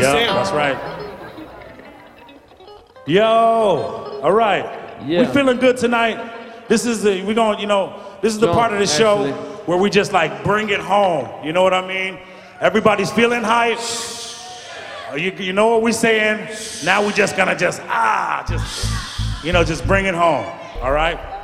Sam. That's right. Yo, all right. Yeah. We feeling good tonight. This is the this is the part of the show where we just like bring it home. You know what I mean? Everybody's feeling hype. You know what we're saying? Now we're just gonna just bring it home. All right?